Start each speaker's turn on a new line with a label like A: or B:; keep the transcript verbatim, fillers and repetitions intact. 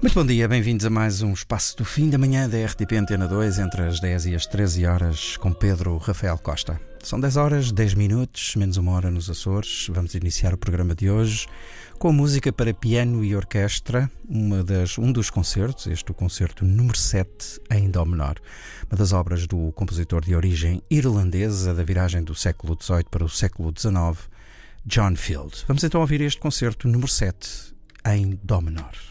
A: Muito bom dia, bem-vindos a mais um espaço do fim da manhã da R T P Antena dois, entre as dez e as treze horas, com Pedro Rafael Costa. São dez horas, dez minutos, menos uma hora nos Açores. Vamos iniciar o programa de hoje com música para piano e orquestra, uma das, um dos concertos, este o concerto número sete em Dó menor, uma das obras do compositor de origem irlandesa da viragem do século dezoito para o século dezanove, John Field. Vamos então ouvir este concerto número sete em Dó menor.